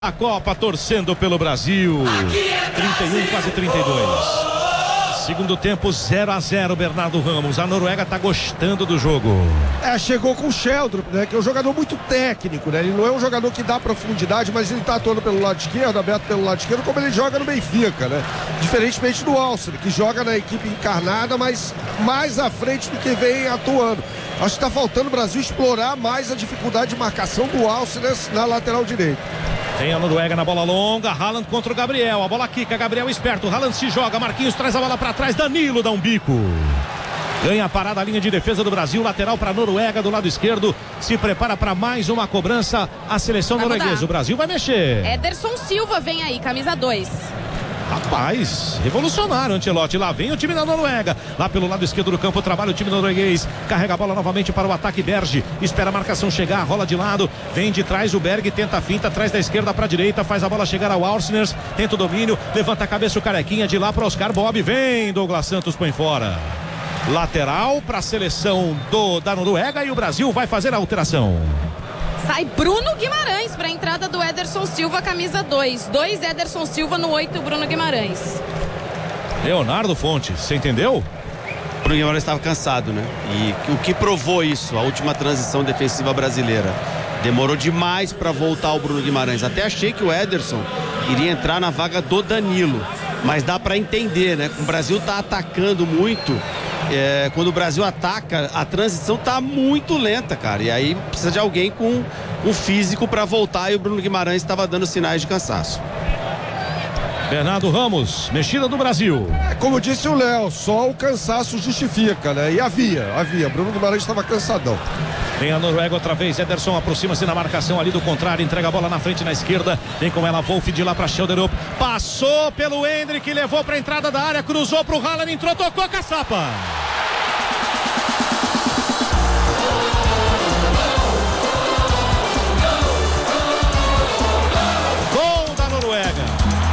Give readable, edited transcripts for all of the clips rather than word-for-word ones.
A Copa torcendo pelo Brasil. 31, quase 32. Segundo tempo 0-0, Bernardo Ramos. A Noruega tá gostando do jogo. Chegou com o Sheldrup, né? Que é um jogador muito técnico, né? Ele não é um jogador que dá profundidade, mas ele tá atuando pelo lado esquerdo, aberto pelo lado esquerdo, como ele joga no Benfica, né? Diferentemente do Alcine, que joga na equipe encarnada, mas mais à frente do que vem atuando. Acho que tá faltando o Brasil explorar mais a dificuldade de marcação do Alcine na lateral direita. Tem a Noruega na bola longa, Haaland contra o Gabriel, a bola quica, Gabriel esperto, Haaland se joga, Marquinhos traz a bola para trás, Danilo dá um bico. Ganha a parada, a linha de defesa do Brasil, lateral para a Noruega do lado esquerdo, se prepara para mais uma cobrança a seleção norueguesa, o Brasil vai mexer. Ederson Silva vem aí, camisa 2. Rapaz, revolucionário Ancelotti, lá vem o time da Noruega, lá pelo lado esquerdo do campo, trabalha o time norueguês, carrega a bola novamente para o ataque, Berge, espera a marcação chegar, rola de lado, vem de trás o Berg, tenta a finta, traz da esquerda para a direita, faz a bola chegar ao Alciners, tenta o domínio, levanta a cabeça o Carequinha, de lá para Oscar Bob, vem Douglas Santos, põe fora. Lateral para a seleção da Noruega e o Brasil vai fazer a alteração. Sai Bruno Guimarães para a entrada do Ederson Silva, camisa 2. 2 Ederson Silva no 8, Bruno Guimarães. Leonardo Fontes, você entendeu? O Bruno Guimarães estava cansado, né? E o que provou isso? A última transição defensiva brasileira. Demorou demais para voltar o Bruno Guimarães. Até achei que o Ederson iria entrar na vaga do Danilo. Mas dá para entender, né? O Brasil está atacando muito. Quando o Brasil ataca, a transição tá muito lenta, cara. E aí precisa de alguém com um físico para voltar. E o Bruno Guimarães estava dando sinais de cansaço. Bernardo Ramos, mexida do Brasil. Como disse o Léo, só o cansaço justifica, né? E havia. Bruno Guimarães estava cansadão. Tem a Noruega outra vez, Ederson aproxima-se na marcação ali do contrário, entrega a bola na frente na esquerda, vem com ela Wolf de lá para Sheldrup, passou pelo Hendrick, levou para a entrada da área, cruzou para o Haaland, entrou, tocou a caçapa. Gol da Noruega.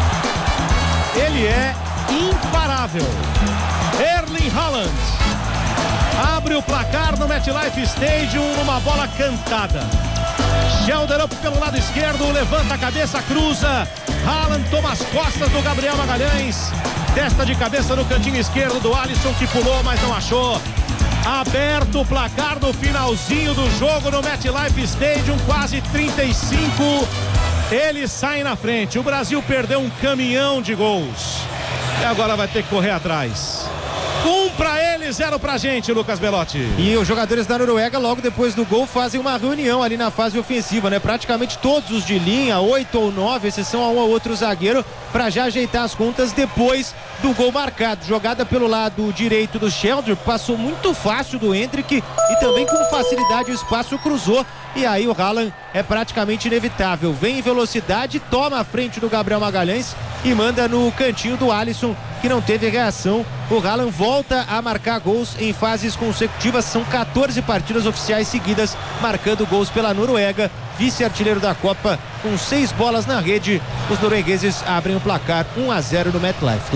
Ele é imparável. Erling Haaland abre o placar no MetLife Stadium numa bola cantada. Sheldrup pelo lado esquerdo, levanta a cabeça, cruza. Haaland toma as costas do Gabriel Magalhães. Testa de cabeça no cantinho esquerdo do Alisson, que pulou, mas não achou. Aberto o placar no finalzinho do jogo no MetLife Stadium, quase 35. Ele sai na frente. O Brasil perdeu um caminhão de gols. E agora vai ter que correr atrás. 1 pra ele, 0 pra gente, Lucas Belotti. E os jogadores da Noruega, logo depois do gol, fazem uma reunião ali na fase ofensiva, né? Praticamente todos os de linha, 8 ou 9, exceção a um ou outro zagueiro, para já ajeitar as contas depois do gol marcado. Jogada pelo lado direito do Sheldrup, passou muito fácil do Hendrick e também com facilidade o espaço cruzou. E aí o Haaland é praticamente inevitável. Vem em velocidade, toma a frente do Gabriel Magalhães e manda no cantinho do Alisson, que não teve reação. O Haaland volta a marcar gols em fases consecutivas. São 14 partidas oficiais seguidas marcando gols pela Noruega. Vice-artilheiro da Copa com 6 bolas na rede. Os noruegueses abrem o placar 1-0 no MetLife.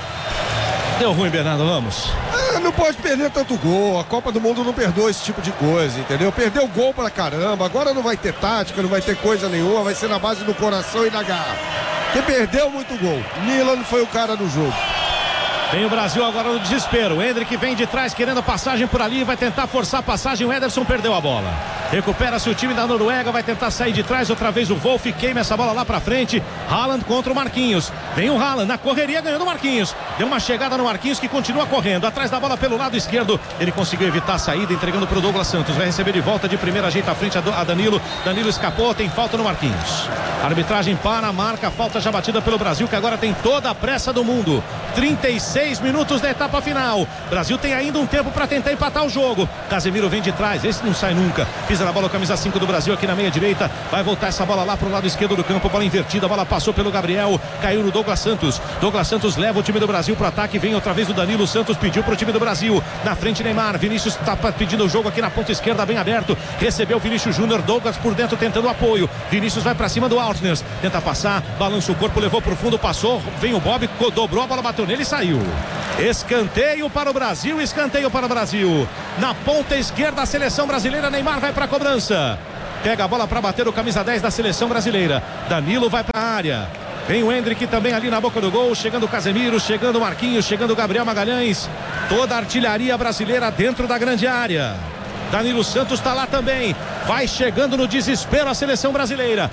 Deu ruim, Bernardo Ramos. Não pode perder tanto gol. A Copa do Mundo não perdoa esse tipo de coisa, entendeu? Perdeu gol pra caramba. Agora não vai ter tática, não vai ter coisa nenhuma. Vai ser na base do coração e da garra. Porque perdeu muito gol. Milan foi o cara do jogo. Tem o Brasil agora no desespero. O Hendrick vem de trás querendo a passagem por ali, vai tentar forçar a passagem. O Ederson perdeu a bola. Recupera-se o time da Noruega, vai tentar sair de trás. Outra vez o Wolf queima essa bola lá pra frente. Haaland contra o Marquinhos. Vem o Haaland na correria, ganhando o Marquinhos. Deu uma chegada no Marquinhos, que continua correndo. Atrás da bola pelo lado esquerdo. Ele conseguiu evitar a saída, entregando pro Douglas Santos. Vai receber de volta de primeira, ajeita a frente a Danilo. Danilo escapou, tem falta no Marquinhos. A arbitragem para a marca, falta já batida pelo Brasil, que agora tem toda a pressa do mundo. 36 minutos da etapa final. Brasil tem ainda um tempo para tentar empatar o jogo. Casemiro vem de trás, esse não sai nunca. Pisa na bola, camisa 5 do Brasil aqui na meia direita. Vai voltar essa bola lá pro lado esquerdo do campo, bola invertida, a bola passou pelo Gabriel, caiu no Douglas Santos. Douglas Santos leva o time do Brasil pro ataque, vem outra vez o Danilo. Santos pediu pro time do Brasil. Na frente Neymar, Vinícius tá pedindo o jogo aqui na ponta esquerda, bem aberto. Recebeu o Vinícius Júnior, Douglas por dentro tentando o apoio. Vinícius vai pra cima do Alciners, tenta passar, balança o corpo, levou pro fundo, passou, vem o Bob, dobrou a bola, bateu nele e saiu. Escanteio para o Brasil, escanteio para o Brasil. Na ponta esquerda, a seleção brasileira, Neymar vai para a cobrança. pega a bola para bater o camisa 10 da seleção brasileira. Danilo vai para a área. Vem o Endrick também ali na boca do gol, chegando o Casemiro, chegando o Marquinhos, chegando o Gabriel Magalhães. Toda a artilharia brasileira dentro da grande área. Danilo Santos está lá também. Vai chegando no desespero a seleção brasileira.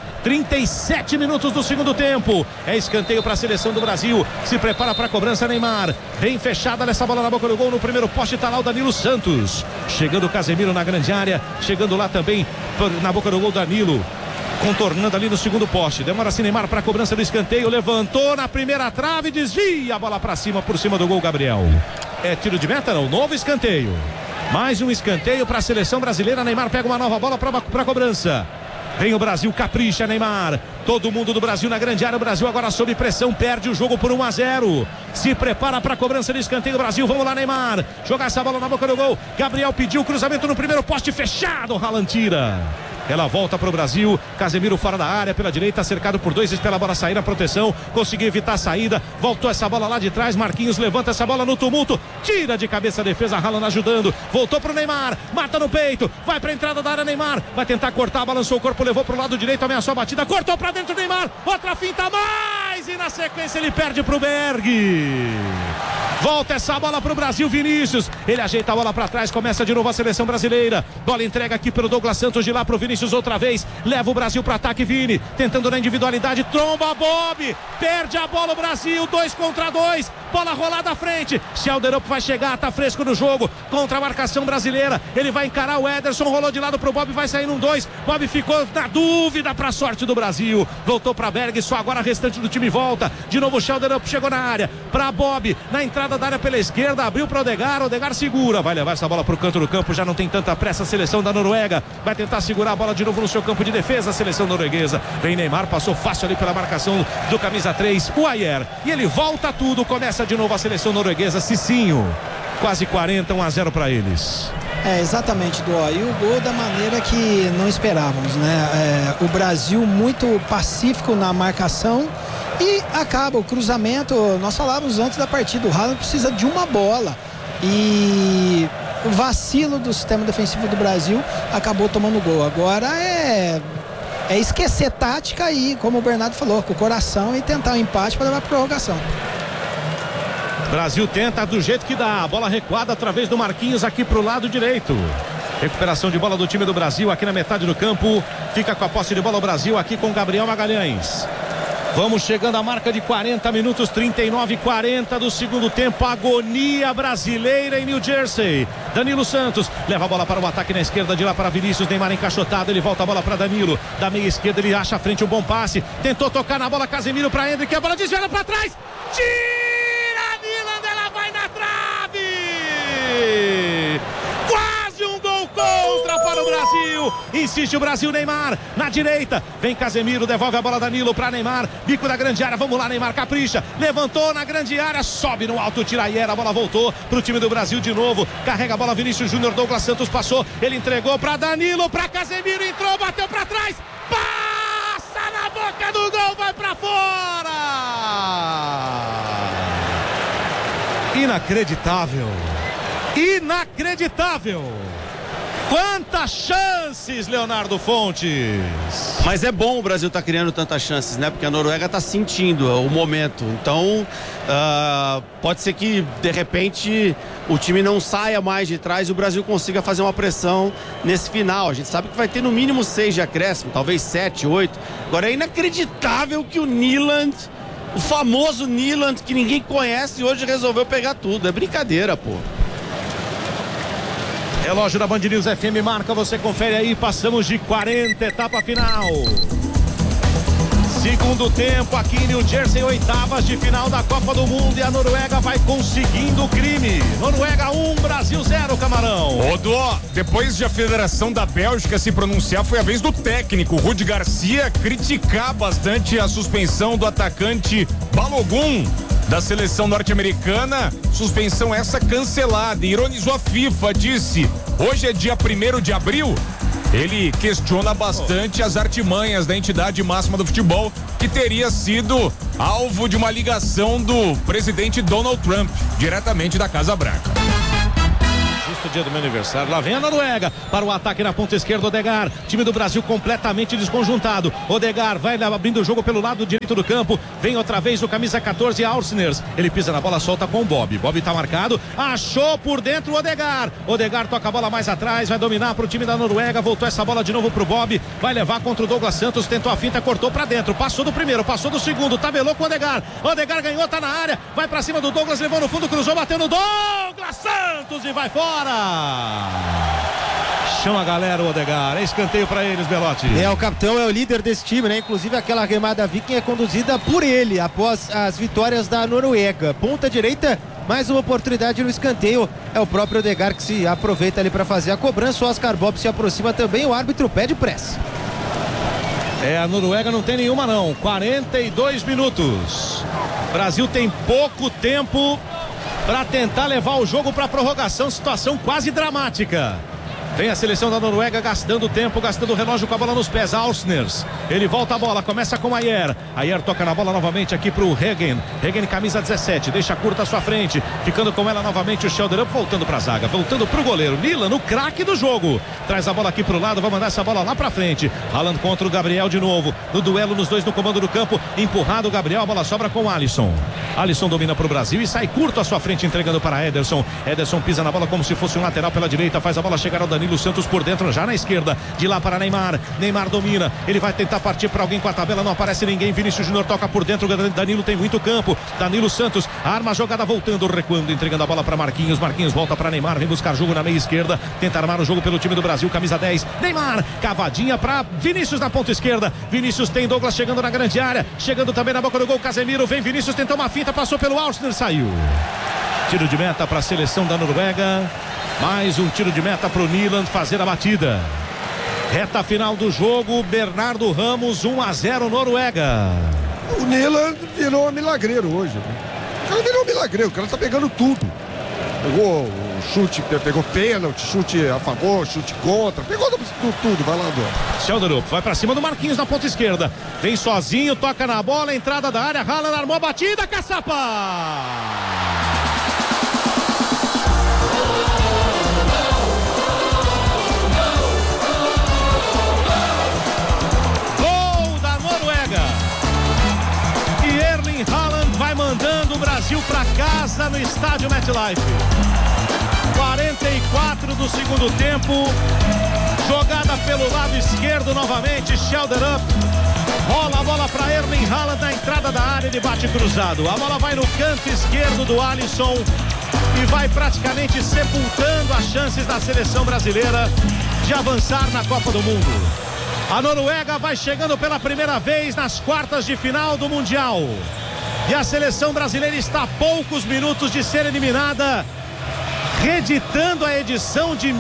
37 minutos do segundo tempo. É escanteio para a seleção do Brasil. Se prepara para a cobrança Neymar. Bem fechada nessa bola na boca do gol. No primeiro poste está lá o Danilo Santos. Chegando o Casemiro na grande área. Chegando lá também na boca do gol Danilo. Contornando ali no segundo poste. Demora-se Neymar para a cobrança do escanteio. Levantou na primeira trave. Desvia a bola para cima, por cima do gol Gabriel. É tiro de meta, não? Novo escanteio. Mais um escanteio para a seleção brasileira. Neymar pega uma nova bola para a cobrança. Vem o Brasil, capricha Neymar. Todo mundo do Brasil na grande área. O Brasil agora sob pressão, perde o jogo por 1-0. Se prepara para a cobrança de escanteio do Brasil. Vamos lá, Neymar. Jogar essa bola na boca do gol. Gabriel pediu o cruzamento no primeiro poste fechado. Haaland tira. Ela volta para o Brasil. Casemiro fora da área, pela direita, cercado por dois, espera a bola sair na proteção, conseguiu evitar a saída, voltou essa bola lá de trás, Marquinhos levanta essa bola no tumulto, tira de cabeça a defesa, Haaland ajudando, voltou para o Neymar, mata no peito, vai para a entrada da área Neymar, vai tentar cortar, balançou o corpo, levou para o lado direito, ameaçou a batida, cortou para dentro Neymar, outra finta mais, e na sequência ele perde para o Berg. Volta essa bola para o Brasil, Vinícius. Ele ajeita a bola para trás, começa de novo a seleção brasileira. Bola entrega aqui pelo Douglas Santos, de lá para o Vinícius outra vez. Leva o Brasil para ataque, Vini. Tentando na individualidade, tromba Bob. Perde a bola o Brasil, 2 contra 2. Bola rolada à frente. Schelderup vai chegar, tá fresco no jogo. Contra a marcação brasileira. Ele vai encarar o Ederson, rolou de lado pro Bob, vai sair num 2. Bob ficou na dúvida para a sorte do Brasil. Voltou para Berg, só agora o restante do time volta. De novo o Schelderup chegou na área. Para Bob, na entrada da área pela esquerda, abriu para Odegaard, Odegaard segura, vai levar essa bola para o canto do campo, já não tem tanta pressa a seleção da Noruega, vai tentar segurar a bola de novo no seu campo de defesa, a seleção norueguesa, vem Neymar, passou fácil ali pela marcação do camisa 3, o Ayer, e ele volta tudo, começa de novo a seleção norueguesa, Cicinho, quase 40, 1-0 para eles. É, exatamente, Dó. E o gol da maneira que não esperávamos, né? O Brasil muito pacífico na marcação e acaba o cruzamento. Nós falávamos antes da partida, o Haaland precisa de uma bola e o vacilo do sistema defensivo do Brasil acabou tomando gol. Agora é esquecer tática aí, como o Bernardo falou, com o coração, e tentar um empate para levar a prorrogação. Brasil tenta do jeito que dá, a bola recuada através do Marquinhos aqui pro lado direito. Recuperação de bola do time do Brasil aqui na metade do campo. Fica com a posse de bola o Brasil aqui com Gabriel Magalhães. Vamos chegando à marca de 40 minutos, 39-40 do segundo tempo. Agonia brasileira em New Jersey. Danilo Santos leva a bola para o ataque na esquerda, de lá para Vinícius. Neymar encaixotado, ele volta a bola para Danilo. Da meia esquerda ele acha a frente, um bom passe. Tentou tocar na bola, Casemiro para Endrick. A bola desvia para trás. Tira Milan, ela vai na trave. Quase um gol contra para o Brasil. Insiste o Brasil, Neymar na direita, vem Casemiro, devolve a bola Danilo para Neymar, bico da grande área, vamos lá Neymar, capricha, levantou na grande área, sobe no alto, tira Ayer, a bola voltou pro time do Brasil de novo, carrega a bola Vinícius Júnior, Douglas Santos passou, ele entregou para Danilo, para Casemiro, entrou, bateu para trás, passa na boca do gol, vai para fora. Inacreditável. Quantas chances, Leonardo Fontes! Mas é bom o Brasil estar criando tantas chances, né? Porque a Noruega está sentindo o momento. Então, pode ser que, de repente, o time não saia mais de trás e o Brasil consiga fazer uma pressão nesse final. A gente sabe que vai ter no mínimo 6 de acréscimo, talvez 7, 8. Agora, é inacreditável que o Nyland, o famoso Nyland, que ninguém conhece, hoje resolveu pegar tudo. É brincadeira, pô. Relógio da Band News FM marca, você confere aí, passamos de 40, etapa final. Segundo tempo aqui em New Jersey, oitavas de final da Copa do Mundo, e a Noruega vai conseguindo o crime. Noruega 1, Brasil 0, Camarão. Ô, Dó, depois de a Federação da Bélgica se pronunciar, foi a vez do técnico Rudi Garcia criticar bastante a suspensão do atacante Balogun da seleção norte-americana, suspensão essa cancelada. Ironizou a FIFA, disse: hoje é dia 1º de abril. Ele questiona bastante as artimanhas da entidade máxima do futebol, que teria sido alvo de uma ligação do presidente Donald Trump, diretamente da Casa Branca. Justo dia do meu aniversário. Lá vem a Noruega para o ataque na ponta esquerda. Odegaard, time do Brasil completamente desconjuntado. Odegaard vai abrindo o jogo pelo lado direito do campo. Vem outra vez o camisa 14, Aursners. Ele pisa na bola, solta com o Bob. Bob tá marcado, achou por dentro o Odegaard. Odegaard toca a bola mais atrás, vai dominar pro time da Noruega. Voltou essa bola de novo pro Bob. Vai levar contra o Douglas Santos. Tentou a finta, cortou pra dentro. Passou do primeiro, passou do segundo. Tabelou com o Odegaard. Odegaard ganhou, tá na área. Vai pra cima do Douglas, levou no fundo, cruzou, bateu no Douglas Santos e vai fora. Chama a galera o Odegaard, é escanteio pra eles, Belotti. O capitão é o líder desse time, né? Inclusive aquela remada viking é conduzida por ele após as vitórias da Noruega. Ponta direita, mais uma oportunidade no escanteio. É o próprio Odegaard que se aproveita ali para fazer a cobrança. O Oscar Bob se aproxima também, o árbitro pede pressa. A Noruega não tem nenhuma não, 42 minutos. Brasil tem pouco tempo para tentar levar o jogo para prorrogação, situação quase dramática. Vem a seleção da Noruega gastando tempo, gastando o relógio com a bola nos pés. Aursners, ele volta a bola, começa com Ayer. Ayer toca na bola novamente aqui pro Regen. Regen, camisa 17, deixa curta à sua frente. Ficando com ela novamente o Schelderup, voltando pra zaga, voltando pro goleiro. Nilan, o craque do jogo. Traz a bola aqui pro lado, vai mandar essa bola lá pra frente. Haaland contra o Gabriel de novo. No duelo, nos dois no comando do campo. Empurrado o Gabriel, a bola sobra com o Alisson. Alisson domina pro Brasil e sai curto à sua frente, entregando para Ederson. Ederson pisa na bola como se fosse um lateral pela direita, faz a bola chegar ao Danilo Santos por dentro, já na esquerda, de lá para Neymar. Neymar domina, ele vai tentar partir para alguém com a tabela, não aparece ninguém. Vinícius Júnior toca por dentro, Danilo tem muito campo. Danilo Santos arma a jogada, voltando, recuando, entregando a bola para Marquinhos. Marquinhos volta para Neymar, vem buscar jogo na meia esquerda, tenta armar o jogo pelo time do Brasil, camisa 10, Neymar, cavadinha para Vinícius na ponta esquerda. Vinícius tem Douglas chegando na grande área, chegando também na boca do gol, Casemiro, vem Vinícius, tentou uma finta, passou pelo Aursner, saiu. Tiro de meta para a seleção da Noruega. Mais um tiro de meta para o Nilan fazer a batida. Reta final do jogo, Bernardo Ramos, 1-0 Noruega. O Nilan virou milagreiro hoje. O cara virou milagreiro, o cara tá pegando tudo. Pegou o chute, pegou pênalti, chute a favor, chute contra, pegou tudo, vai lá, André. Schelderup vai pra cima do Marquinhos na ponta esquerda. Vem sozinho, toca na bola, entrada da área, Haaland armou a batida, caçapa! Haaland vai mandando o Brasil para casa no estádio MetLife. 44 do segundo tempo, jogada pelo lado esquerdo novamente, Schelderup rola a bola para Erling Haaland na entrada da área, ele bate cruzado, a bola vai no canto esquerdo do Alisson e vai praticamente sepultando as chances da seleção brasileira de avançar na Copa do Mundo. A Noruega vai chegando pela primeira vez nas quartas de final do Mundial. E a seleção brasileira está a poucos minutos de ser eliminada, reeditando a edição de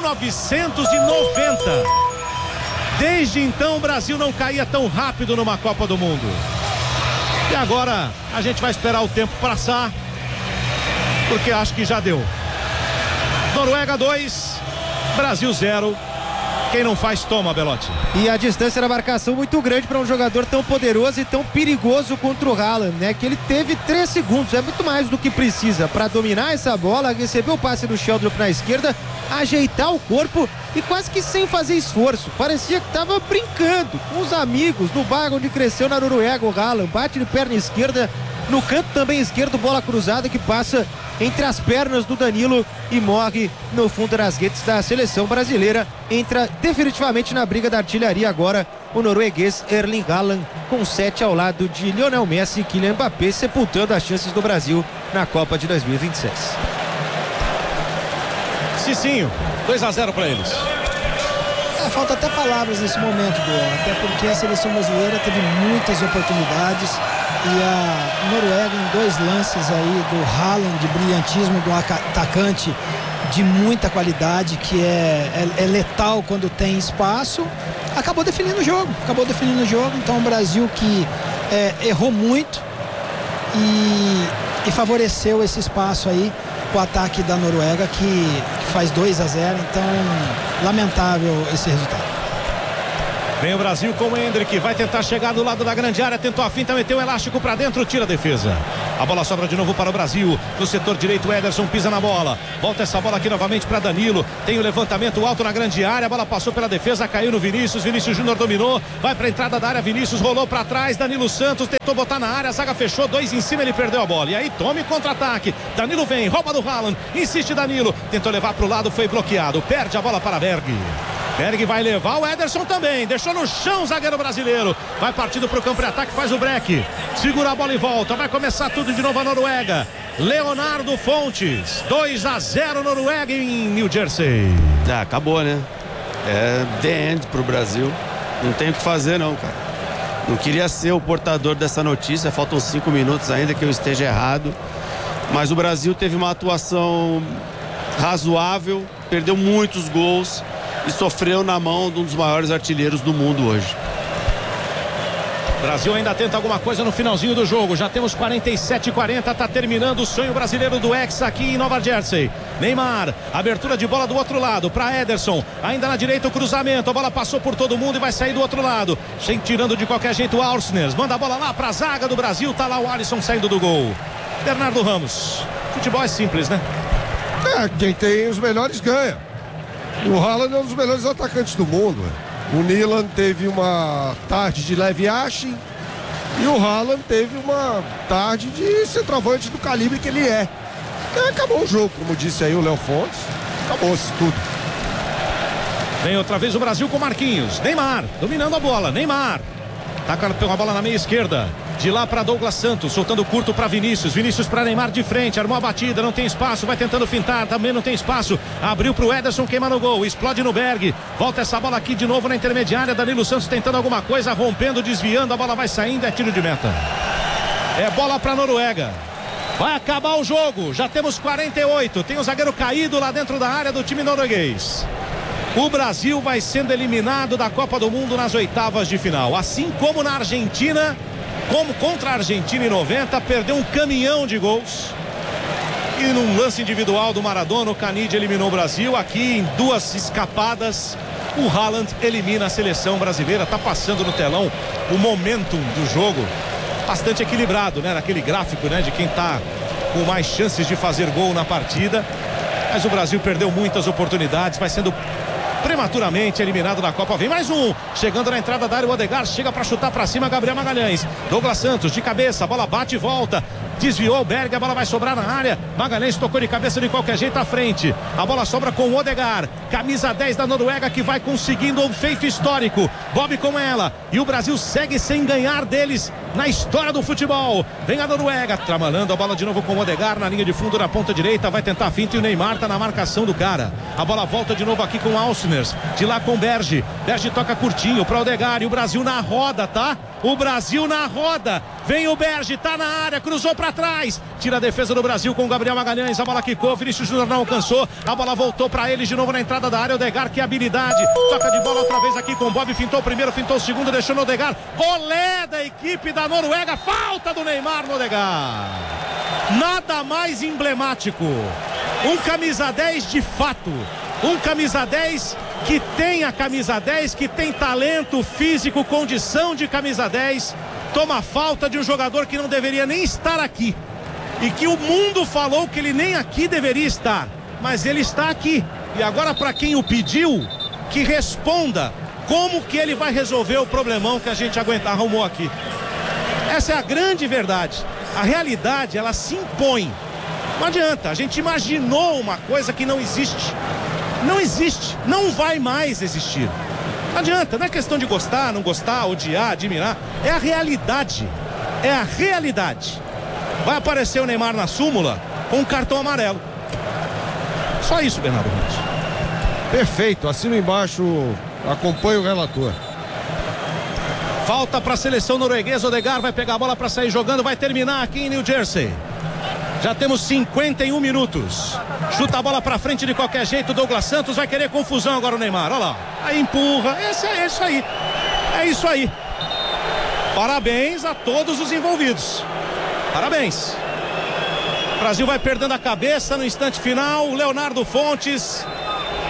1990. Desde então o Brasil não caía tão rápido numa Copa do Mundo. E agora a gente vai esperar o tempo passar, porque acho que já deu. Noruega 2, Brasil 0. Quem não faz, toma, Belotti. E a distância da marcação muito grande para um jogador tão poderoso e tão perigoso contra o Haaland, né? Que ele teve 3 segundos, é muito mais do que precisa para dominar essa bola, receber o passe do Schelderup na esquerda, ajeitar o corpo e quase que sem fazer esforço. Parecia que estava brincando com os amigos no bairro onde cresceu na Noruega. O Haaland bate de perna esquerda, no canto também esquerdo, bola cruzada que passa entre as pernas do Danilo e morre no fundo das redes da seleção brasileira. Entra definitivamente na briga da artilharia agora o norueguês Erling Haaland, com 7 ao lado de Lionel Messi e Kylian Mbappé, sepultando as chances do Brasil na Copa de 2026. Cicinho, 2-0 para eles. Falta até palavras nesse momento, até porque a seleção brasileira teve muitas oportunidades e a Noruega, em 2 lances aí do Haaland, de brilhantismo, do atacante de muita qualidade, que é letal quando tem espaço, acabou definindo o jogo. Então o Brasil que errou muito e favoreceu esse espaço aí com o ataque da Noruega, que faz 2-0. Então, lamentável esse resultado. Vem o Brasil com o Hendrick, vai tentar chegar do lado da grande área, tentou a finta, meteu o elástico pra dentro, tira a defesa. A bola sobra de novo para o Brasil, no setor direito o Ederson pisa na bola, volta essa bola aqui novamente para Danilo, tem o levantamento alto na grande área, a bola passou pela defesa, caiu no Vinícius Júnior dominou, vai pra entrada da área, Vinícius rolou pra trás, Danilo Santos tentou botar na área, a zaga fechou, 2 em cima, ele perdeu a bola, e aí tome contra-ataque, Danilo vem, rouba do Haaland, insiste Danilo, tentou levar pro lado, foi bloqueado, perde a bola para Berg. Berg vai levar, o Ederson também, deixou no chão o zagueiro brasileiro, vai partindo pro campo de ataque, faz o break, segura a bola e volta, vai começar tudo de novo a Noruega, Leonardo Fontes, 2-0 Noruega em New Jersey. Acabou, né? É the end pro Brasil, não tem o que fazer não, cara. Não queria ser o portador dessa notícia, faltam 5 minutos ainda que eu esteja errado, mas o Brasil teve uma atuação razoável, perdeu muitos gols e sofreu na mão de um dos maiores artilheiros do mundo hoje. Brasil ainda tenta alguma coisa no finalzinho do jogo, já temos 47-40, tá terminando o sonho brasileiro do Hexa aqui em Nova Jersey. Neymar, abertura de bola do outro lado para Ederson, ainda na direita o cruzamento, a bola passou por todo mundo e vai sair do outro lado, sem tirando de qualquer jeito o Alcner, manda a bola lá pra zaga do Brasil, tá lá o Alisson saindo do gol. Bernardo Ramos, futebol é simples, né? Quem tem os melhores ganha. O Haaland é um dos melhores atacantes do mundo. O Milan teve uma tarde de leve Yashin e o Haaland teve uma tarde de centroavante do calibre que ele é. Acabou o jogo, como disse aí o Léo Fontes. Acabou-se tudo. Vem outra vez o Brasil com Marquinhos. Neymar, dominando a bola. Neymar. Tá com a bola na meia esquerda. De lá para Douglas Santos, soltando curto para Vinícius. Vinícius para Neymar de frente, armou a batida, não tem espaço, vai tentando fintar, também não tem espaço. Abriu para o Ederson, queima no gol, explode no Berg. Volta essa bola aqui de novo na intermediária. Danilo Santos tentando alguma coisa, rompendo, desviando, a bola vai saindo, é tiro de meta. É bola para Noruega. Vai acabar o jogo, já temos 48. Tem o zagueiro caído lá dentro da área do time norueguês. O Brasil vai sendo eliminado da Copa do Mundo nas oitavas de final. Assim como na Argentina, como contra a Argentina em 90, perdeu um caminhão de gols. E num lance individual do Maradona, o Canide eliminou o Brasil. Aqui em 2 escapadas, o Haaland elimina a seleção brasileira. Tá passando no telão o momentum do jogo. Bastante equilibrado, né? Naquele gráfico, né? De quem tá com mais chances de fazer gol na partida. Mas o Brasil perdeu muitas oportunidades. Vai sendo prematuramente eliminado da Copa. Vem mais um, chegando na entrada da área, o Odegaard chega para chutar para cima, Gabriel Magalhães, Douglas Santos de cabeça, a bola bate e volta, desviou o Berg, a bola vai sobrar na área, Magalhães tocou de cabeça de qualquer jeito à frente, a bola sobra com o Odegaard, camisa 10 da Noruega, que vai conseguindo um feito histórico, Bob com ela, e o Brasil segue sem ganhar deles na história do futebol. Vem a Noruega, trabalhando a bola de novo com o Odegaard na linha de fundo na ponta direita, vai tentar a finta e o Neymar tá na marcação do cara, a bola volta de novo aqui com o Alcner, de lá com o Berg toca curtinho para o Odegaard, e o Brasil na roda, tá? O Brasil na roda, vem o Berg, tá na área, cruzou para trás, tira a defesa do Brasil com o Gabriel Magalhães, a bola quicou, Vinícius Júnior não alcançou, a bola voltou para eles de novo na entrada da área, Odegaard, que habilidade, toca de bola outra vez aqui com o Bob, fintou o primeiro, fintou o segundo, deixou no Odegaard, olé da equipe da Noruega, falta do Neymar no Odegaard, nada mais emblemático, um camisa 10 de fato, um camisa 10 que tem a camisa 10, que tem talento físico, condição de camisa 10, toma falta de um jogador que não deveria nem estar aqui e que o mundo falou que ele nem aqui deveria estar, mas ele está aqui. E agora, para quem o pediu, que responda como que ele vai resolver o problemão que a gente arrumou aqui. Essa é a grande verdade. A realidade, ela se impõe. Não adianta, a gente imaginou uma coisa que não existe. Não existe, não vai mais existir. Não adianta, não é questão de gostar, não gostar, odiar, admirar. É a realidade. É a realidade. Vai aparecer o Neymar na súmula com um cartão amarelo. Só isso, Bernardo Ramos. Perfeito, assino embaixo, acompanho o relator. Falta para a seleção norueguesa, Odegaard vai pegar a bola para sair jogando, vai terminar aqui em New Jersey. Já temos 51 minutos. Chuta a bola pra frente de qualquer jeito. Douglas Santos vai querer confusão agora o Neymar. Olha lá. Aí empurra. É isso aí. É isso aí. Parabéns a todos os envolvidos. Parabéns. O Brasil vai perdendo a cabeça no instante final. O Leonardo Fontes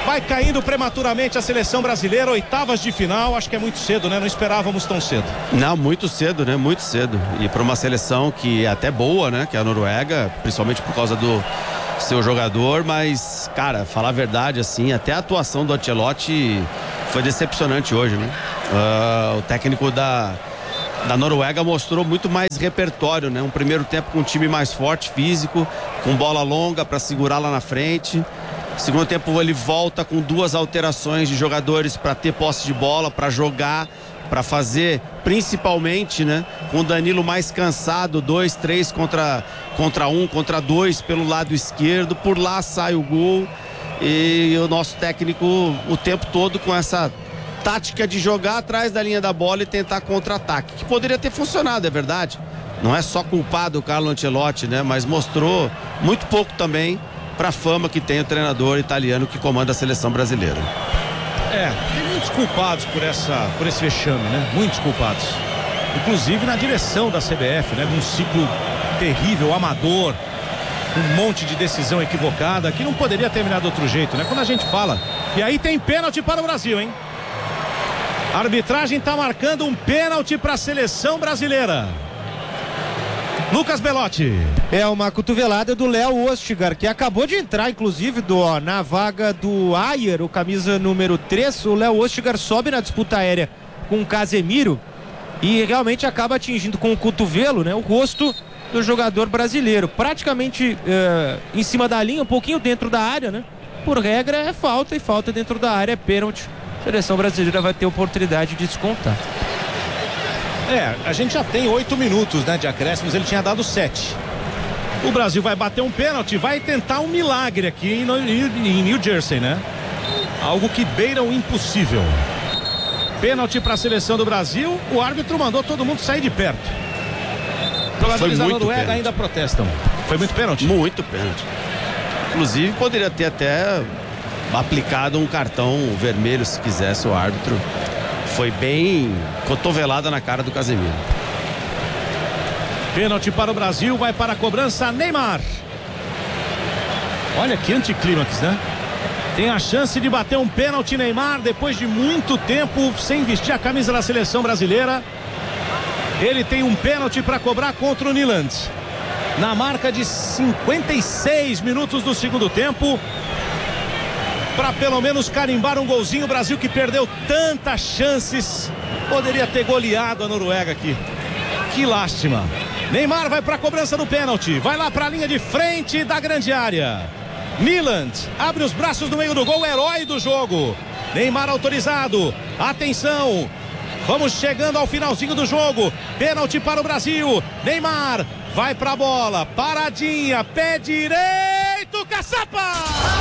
Vai caindo prematuramente a seleção brasileira, oitavas de final, acho que é muito cedo, né? Não esperávamos tão cedo. Não, muito cedo, né? Muito cedo. E para uma seleção que é até boa, né? Que é a Noruega, principalmente por causa do seu jogador, mas, cara, falar a verdade, assim, até a atuação do Ancelotti foi decepcionante hoje, né? O técnico da Noruega mostrou muito mais repertório, né? Um primeiro tempo com um time mais forte, físico, com bola longa para segurar lá na frente. Segundo tempo ele volta com 2 alterações de jogadores para ter posse de bola, para jogar, para fazer, principalmente, né? Com o Danilo mais cansado, 2, 3 contra 1, contra 2 pelo lado esquerdo, por lá sai o gol. E o nosso técnico o tempo todo com essa tática de jogar atrás da linha da bola e tentar contra-ataque, que poderia ter funcionado, é verdade. Não é só culpado o Carlo Ancelotti, né? Mas mostrou muito pouco também para a fama que tem o treinador italiano que comanda a seleção brasileira. Tem muitos culpados por esse vexame, né? Muitos culpados. Inclusive na direção da CBF, né? De um ciclo terrível, amador, um monte de decisão equivocada, que não poderia terminar de outro jeito, né? Quando a gente fala. E aí tem pênalti para o Brasil, hein? A arbitragem está marcando um pênalti para a seleção brasileira. Lucas Belotti. É uma cotovelada do Léo Ostigar, que acabou de entrar, inclusive, na vaga do Ayer, o camisa número 3. O Léo Ostigar sobe na disputa aérea com o Casemiro e realmente acaba atingindo com o cotovelo, né, o rosto do jogador brasileiro. Praticamente em cima da linha, um pouquinho dentro da área, né? Por regra é falta, e falta dentro da área é pênalti. A seleção brasileira vai ter oportunidade de descontar. A gente já tem 8 minutos, né, de acréscimos, ele tinha dado 7. O Brasil vai bater um pênalti, vai tentar um milagre aqui em New Jersey, né? Algo que beira o impossível. Pênalti para a seleção do Brasil, o árbitro mandou todo mundo sair de perto. Os jogadores da Noruega ainda protestam. Foi muito pênalti? Muito pênalti. Inclusive poderia ter até aplicado um cartão vermelho se quisesse o árbitro. Foi bem cotovelada na cara do Casemiro. Pênalti para o Brasil, vai para a cobrança Neymar. Olha que anticlímax, né? Tem a chance de bater um pênalti Neymar depois de muito tempo sem vestir a camisa da seleção brasileira. Ele tem um pênalti para cobrar contra o Nyland. Na marca de 56 minutos do segundo tempo. Para pelo menos carimbar um golzinho. O Brasil que perdeu tantas chances, poderia ter goleado a Noruega aqui. Que lástima. Neymar vai para a cobrança do pênalti, vai lá para a linha de frente da grande área. Nyland abre os braços no meio do gol, herói do jogo. Neymar autorizado, atenção, vamos chegando ao finalzinho do jogo. Pênalti para o Brasil. Neymar vai para a bola, paradinha, pé direito, caçapa!